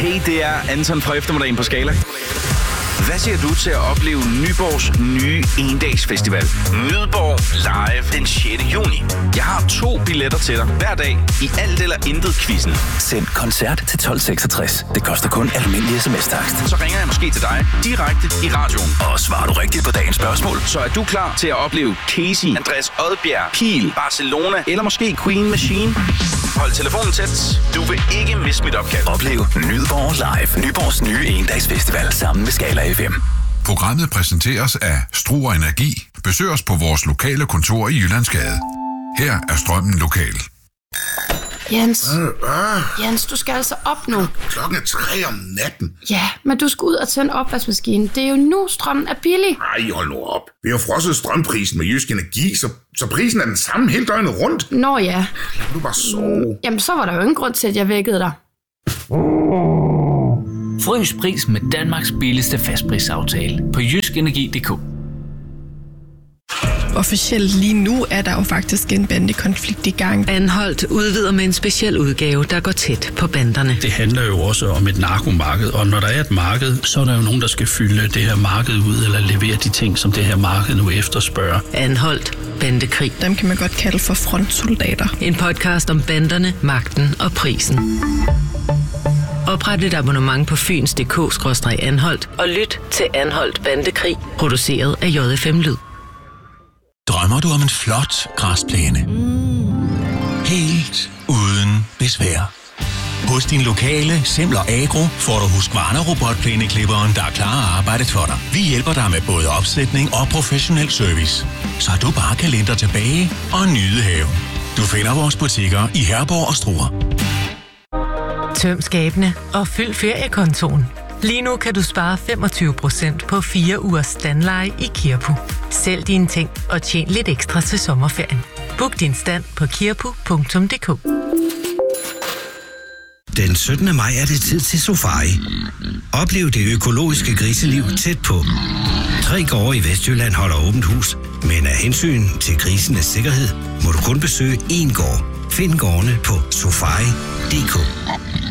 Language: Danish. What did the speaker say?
Hey, det er Anton fra Eftermiddagen på Skala. Hvad siger du til at opleve Nyborgs nye endagsfestival? Nyborg Live den 6. juni. Jeg har 2 billetter til dig hver dag i alt eller intet quizzen. Send koncert til 1266. Det koster kun almindelig sms-takst. Så ringer jeg måske til dig direkte i radioen. Og svarer du rigtigt på dagens spørgsmål, Så er du klar til at opleve Casey, Andreas Odbjerg, Kiel, Barcelona eller måske Queen Machine? Hold telefonen tæt. Du vil ikke misse mit opkald. oplev Nyborg Live. Nyborgs nye endagsfestival sammen med Skala FM. Programmet præsenteres af Struer Energi. Besøg os på vores lokale kontor i Jyllandsgade. Her er strømmen lokal. Jens, du skal altså op nu. Klokken er 3 om natten. Ja, men du skal ud og tænde opvaskemaskinen. Det er jo nu, strømmen er billig. Ej, hold nu op. Vi har frosset strømprisen med Jysk Energi, så prisen er den samme hele døgnet rundt. Nå ja. Lad du bare sove. Jamen, så var der jo ingen grund til, at jeg vækkede dig. Frys pris med Danmarks billigste fastprisaftale på jyskenergi.dk. Officielt lige nu er der jo faktisk en bandekonflikt i gang. Anholdt udvider med en speciel udgave, der går tæt på banderne. Det handler jo også om et narkomarked, og når der er et marked, så er der jo nogen, der skal fylde det her marked ud, eller levere de ting, som det her marked nu efterspørger. Anholdt bandekrig. Dem kan man godt kalde for frontsoldater. En podcast om banderne, magten og prisen. Opret et abonnement på fyns.dk/anholdt og lyt til Anholdt Bandekrig, produceret af JFM Lyd. Drømmer du om en flot græsplæne? Helt uden besvær. Hos din lokale Semler Agro får du Husqvarna-robotplæneklipperen, der er klar at arbejde for dig. Vi hjælper dig med både opsætning og professionel service, så du bare kan læne dig tilbage og nyde haven. Du finder vores butikker i Herborg og Struer. Tøm skabene og fyld feriekontoen. Lige nu kan du spare 25% på 4 ugers standleje i Kirpu. Sælg dine ting og tjen lidt ekstra til sommerferien. Book din stand på kirpu.dk. Den 17. maj er det tid til safari. Oplev det økologiske griseliv tæt på. 3 gårde i Vestjylland holder åbent hus, men af hensyn til grisenes sikkerhed må du kun besøge én gård. Find gårdene på safari.dk.